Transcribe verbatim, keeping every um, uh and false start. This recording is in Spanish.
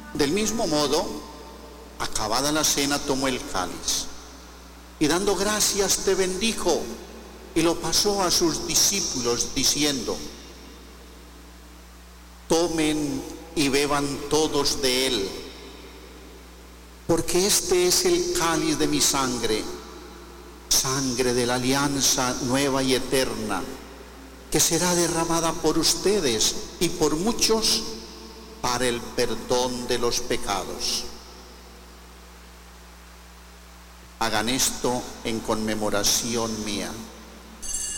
Del mismo modo, acabada la cena, tomó el cáliz y dando gracias te bendijo y lo pasó a sus discípulos diciendo: tomen y beban todos de él, porque este es el cáliz de mi sangre, sangre de la alianza nueva y eterna, que será derramada por ustedes y por muchos para el perdón de los pecados. Hagan esto en conmemoración mía.